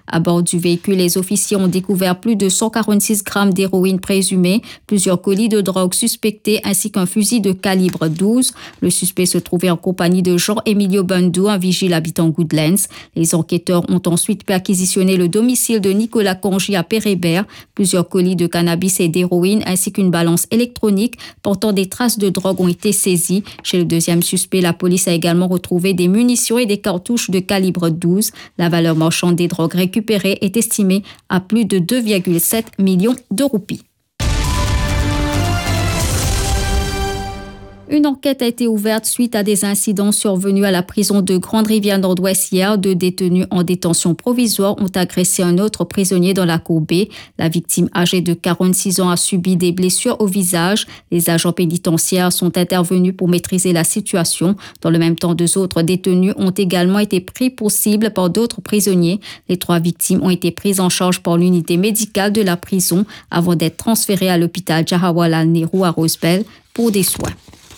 À bord du véhicule, les officiers ont découvert plus de 146 grammes d'héroïne présumée, plusieurs colis de drogue suspectés ainsi qu'un fusil de calibre 12. Le suspect se trouvait en compagnie de Jean-Emilio Bundu, un vigile habitant Goodlands. Les enquêteurs ont ensuite perquisitionné le domicile de Nicolas Congy à Pérébert. Plusieurs colis de cannabis et d'héroïne ainsi qu'une balance électronique portant des traces de drogue ont été saisis. Chez le deuxième suspect, la police a également retrouvé des munitions et des cartouches de calibre 12. La valeur marchande des drogues récupérées est estimée à plus de 2,7 millions de roupies. Une enquête a été ouverte suite à des incidents survenus à la prison de Grande-Rivière-Nord-Ouest hier. 2 détenus en détention provisoire ont agressé un autre prisonnier dans la cour B. La victime, âgée de 46 ans, a subi des blessures au visage. Les agents pénitentiaires sont intervenus pour maîtriser la situation. Dans le même temps, 2 autres détenus ont également été pris pour cible par d'autres prisonniers. Les 3 victimes ont été prises en charge par l'unité médicale de la prison avant d'être transférées à l'hôpital Jawaharlal Nehru à Rosebel pour des soins.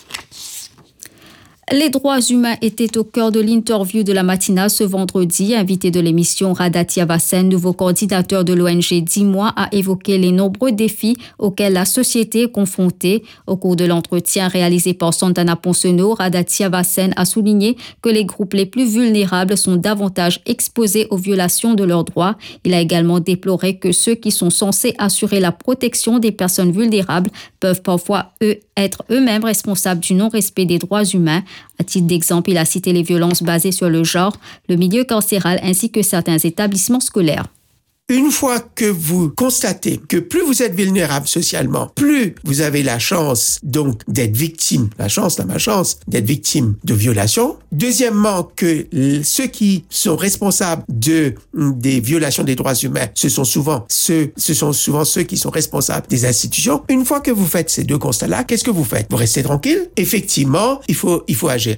Les droits humains étaient au cœur de l'interview de la matinale ce vendredi. Invité de l'émission, Radhatia Vasen, nouveau coordinateur de l'ONG 10 mois, a évoqué les nombreux défis auxquels la société est confrontée. Au cours de l'entretien réalisé par Santana Ponseno, Radhatia Vasen a souligné que les groupes les plus vulnérables sont davantage exposés aux violations de leurs droits. Il a également déploré que ceux qui sont censés assurer la protection des personnes vulnérables peuvent parfois être eux-mêmes responsables du non-respect des droits humains. À titre d'exemple, il a cité les violences basées sur le genre, le milieu carcéral ainsi que certains établissements scolaires. Une fois que vous constatez que plus vous êtes vulnérable socialement, plus vous avez la chance donc d'être victime, la malchance d'être victime de violations. Deuxièmement, que ceux qui sont responsables des violations des droits humains, ce sont souvent ceux qui sont responsables des institutions. Une fois que vous faites ces 2 constats-là, qu'est-ce que vous faites? Vous restez tranquille? Effectivement, il faut agir.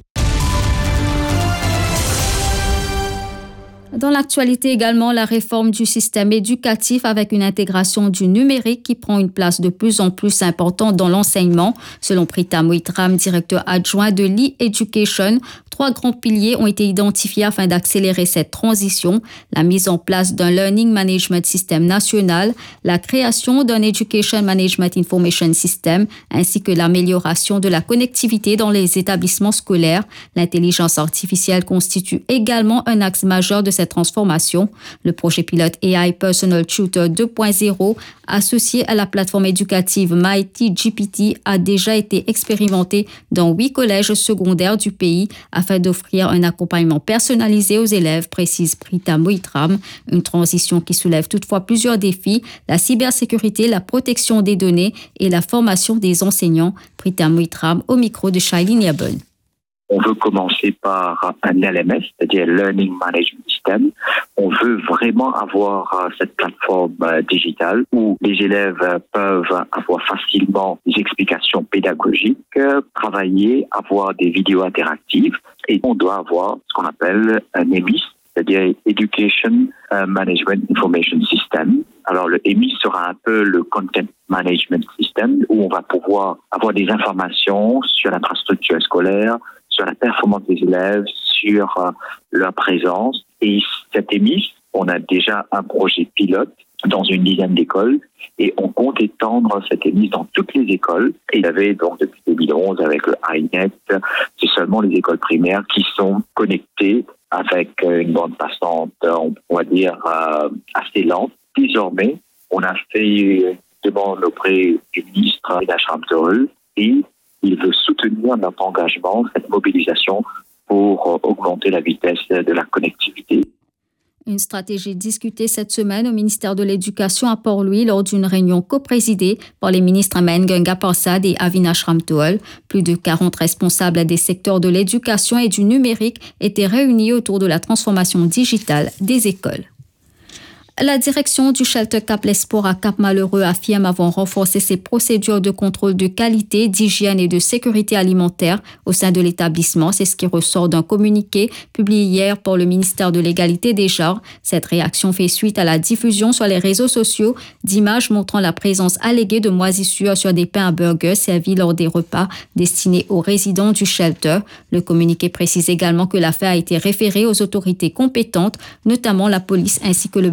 Dans l'actualité également, la réforme du système éducatif avec une intégration du numérique qui prend une place de plus en plus importante dans l'enseignement. Selon Prita Moitram, directeur adjoint de l'e-Education, 3 grands piliers ont été identifiés afin d'accélérer cette transition. La mise en place d'un Learning Management System national, la création d'un Education Management Information System, ainsi que l'amélioration de la connectivité dans les établissements scolaires. L'intelligence artificielle constitue également un axe majeur de cette transformation. Le projet pilote AI Personal Tutor 2.0, associé à la plateforme éducative MightyGPT, a déjà été expérimenté dans 8 collèges secondaires du pays afin d'offrir un accompagnement personnalisé aux élèves, précise Prita Moitram. Une transition qui soulève toutefois plusieurs défis, la cybersécurité, la protection des données et la formation des enseignants. Prita Moitram au micro de Shailene Yabon. On veut commencer par un LMS, c'est-à-dire Learning Management System. On veut vraiment avoir cette plateforme digitale où les élèves peuvent avoir facilement des explications pédagogiques, travailler, avoir des vidéos interactives. Et on doit avoir ce qu'on appelle un EMIS, c'est-à-dire Education Management Information System. Alors le EMIS sera un peu le Content Management System où on va pouvoir avoir des informations sur l'infrastructure scolaire, sur la performance des élèves, sur leur présence. Et cet EMIS, on a déjà un projet pilote dans une dizaine d'écoles et on compte étendre cette EMIS dans toutes les écoles. Et il y avait donc depuis 2011 avec le iNet, c'est seulement les écoles primaires qui sont connectées avec une bande passante, on va dire, assez lente. Désormais, on a fait une demande auprès du ministre Nachram Teul et il veut soutenir notre engagement, cette mobilisation pour augmenter la vitesse de la connectivité. Une stratégie discutée cette semaine au ministère de l'Éducation à Port-Louis lors d'une réunion coprésidée par les ministres Mengunga Parsad et Avinash Ramtool. Plus de 40 responsables des secteurs de l'éducation et du numérique étaient réunis autour de la transformation digitale des écoles. La direction du Shelter Cap l'Espoir à Cap-Malheureux affirme avoir renforcé ses procédures de contrôle de qualité, d'hygiène et de sécurité alimentaire au sein de l'établissement. C'est ce qui ressort d'un communiqué publié hier par le ministère de l'Égalité des genres. Cette réaction fait suite à la diffusion sur les réseaux sociaux d'images montrant la présence alléguée de moisissures sur des pains à burger servis lors des repas destinés aux résidents du shelter. Le communiqué précise également que l'affaire a été référée aux autorités compétentes, notamment la police ainsi que le